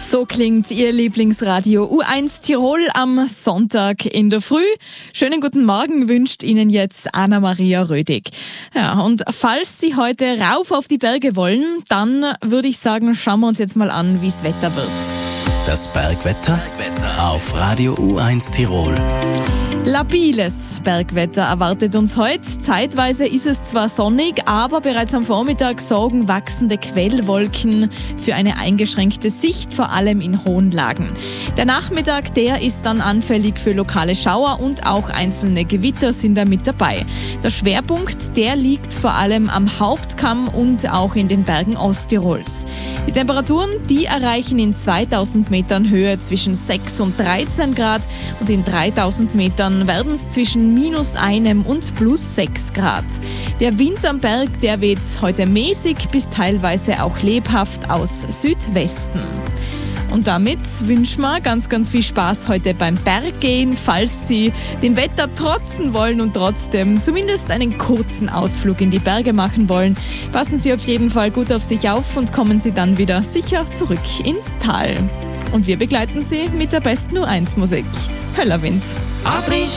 So klingt Ihr Lieblingsradio U1 Tirol am Sonntag in der Früh. Schönen guten Morgen wünscht Ihnen jetzt Anna-Maria Rödig. Ja, und falls Sie heute rauf auf die Berge wollen, dann würde ich sagen, schauen wir uns jetzt mal an, wie das Wetter wird. Das Bergwetter auf Radio U1 Tirol. Labiles Bergwetter erwartet uns heute. Zeitweise ist es zwar sonnig, aber bereits am Vormittag sorgen wachsende Quellwolken für eine eingeschränkte Sicht, vor allem in hohen Lagen. Der Nachmittag, der ist dann anfällig für lokale Schauer und auch einzelne Gewitter sind da mit dabei. Der Schwerpunkt, der liegt vor allem am Hauptkamm und auch in den Bergen Osttirols. Die Temperaturen, die erreichen in 2000 Metern Höhe zwischen 6 und 13 Grad und in 3000 Metern werden es zwischen -1 und +6 Grad. Der Wind am Berg, der weht heute mäßig bis teilweise auch lebhaft aus Südwesten. Und damit wünschen wir ganz, ganz viel Spaß heute beim Berggehen, falls Sie dem Wetter trotzen wollen und trotzdem zumindest einen kurzen Ausflug in die Berge machen wollen. Passen Sie auf jeden Fall gut auf sich auf und kommen Sie dann wieder sicher zurück ins Tal. Und wir begleiten Sie mit der besten U1-Musik. Höllerwind.